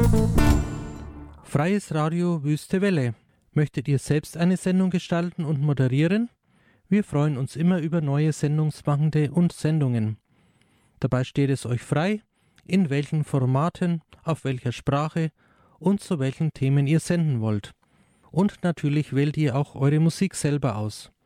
Freies Radio Wüste Welle. Möchtet ihr selbst eine Sendung gestalten und moderieren? Wir freuen uns immer über neue Sendungsmachende und Sendungen. Dabei steht es euch frei, in welchen Formaten, auf welcher Sprache und zu welchen Themen ihr senden wollt. Und natürlich wählt ihr auch eure Musik selber aus.